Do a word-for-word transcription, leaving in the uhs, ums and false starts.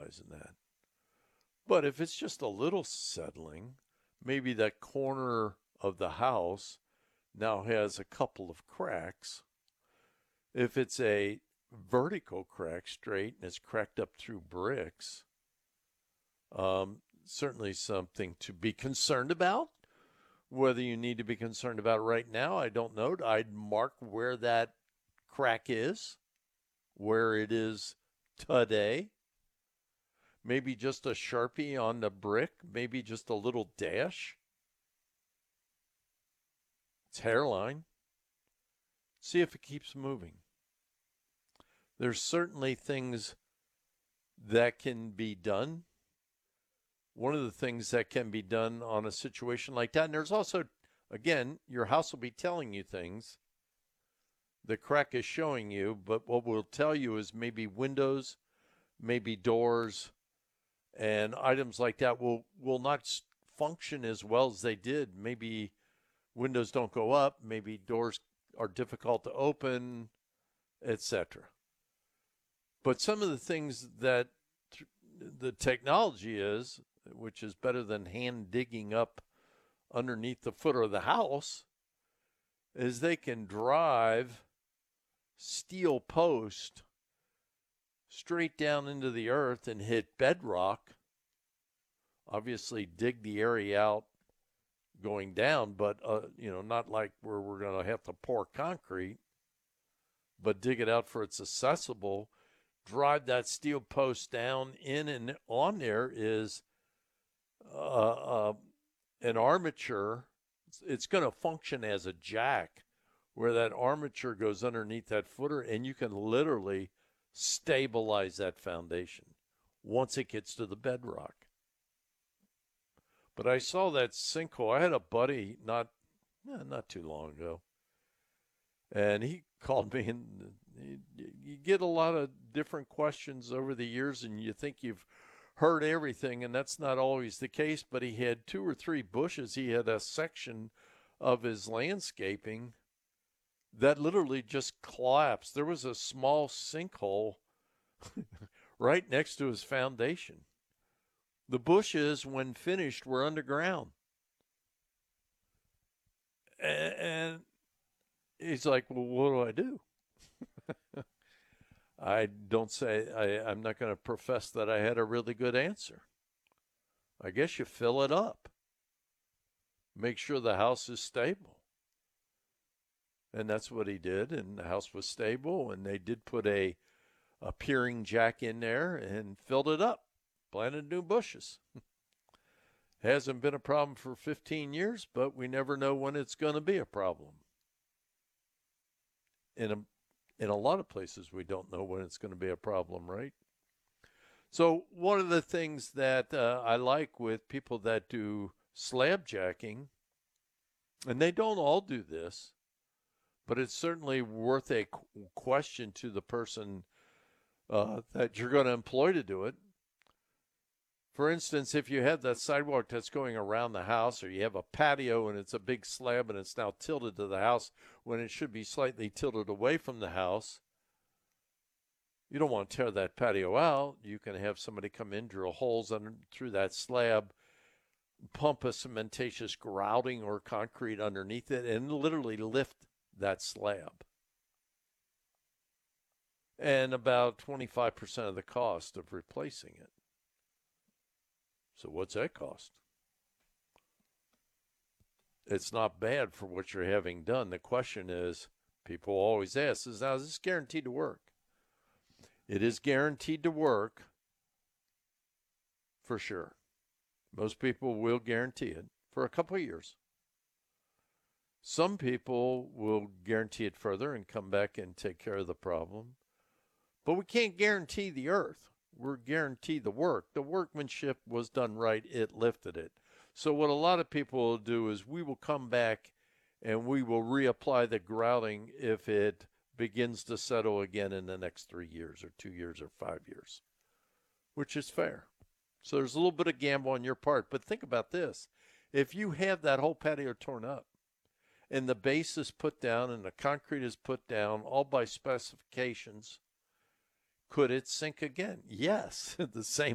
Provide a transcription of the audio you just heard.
realizing that. But if it's just a little settling, maybe that corner of the house now has a couple of cracks. If it's a vertical crack straight and it's cracked up through bricks, um, certainly something to be concerned about. Whether you need to be concerned about it right now, I don't know. I'd mark where that crack is, where it is today. Maybe just a Sharpie on the brick, maybe just a little dash. It's hairline. See if it keeps moving. There's certainly things that can be done. One of the things that can be done on a situation like that, and there's also, again, your house will be telling you things. The crack is showing you, but what we'll tell you is maybe windows, maybe doors, and items like that will, will not function as well as they did. Maybe windows don't go up, maybe doors are difficult to open, et cetera. But some of the things that the technology is, which is better than hand digging up underneath the footer of the house, is they can drive steel post straight down into the earth and hit bedrock. Obviously, dig the area out going down, but uh, you know, not like where we're going to have to pour concrete, but dig it out for it's accessible. Drive that steel post down in, and on there is uh, uh, an armature. It's, it's going to function as a jack where that armature goes underneath that footer, and you can literally stabilize that foundation once it gets to the bedrock. But I saw that sinkhole. I had a buddy not eh, not too long ago, and he called me, and you get a lot of different questions over the years, and you think you've heard everything, and that's not always the case. But he had two or three bushes. He had a section of his landscaping that literally just collapsed. There was a small sinkhole right next to his foundation. The bushes, when finished, were underground. And he's like, well, what do I do? I don't say, I, I'm not going to profess that I had a really good answer. I guess you fill it up. Make sure the house is stable. And that's what he did, and the house was stable, and they did put a, a peering jack in there and filled it up, planted new bushes. Hasn't been a problem for fifteen years, but we never know when it's going to be a problem. In a, in a lot of places, we don't know when it's going to be a problem, right? So one of the things that uh, I like with people that do slab jacking, and they don't all do this, but it's certainly worth a question to the person uh, that you're going to employ to do it. For instance, if you have that sidewalk that's going around the house, or you have a patio and it's a big slab and it's now tilted to the house when it should be slightly tilted away from the house, you don't want to tear that patio out. You can have somebody come in, drill holes under through that slab, pump a cementatious grouting or concrete underneath it, and literally lift that slab. And about twenty-five percent of the cost of replacing it. So what's that cost? It's not bad for what you're having done. The question is, people always ask, is now is this guaranteed to work? It is guaranteed to work for sure. Most people will guarantee it for a couple of years. Some people will guarantee it further and come back and take care of the problem. But we can't guarantee the earth. We're guaranteed the work. The workmanship was done right. It lifted it. So what a lot of people will do is we will come back and we will reapply the grouting if it begins to settle again in the next three years or two years or five years, which is fair. So there's a little bit of gamble on your part. But think about this. If you have that whole patio torn up and the base is put down and the concrete is put down, all by specifications, could it sink again? Yes. The same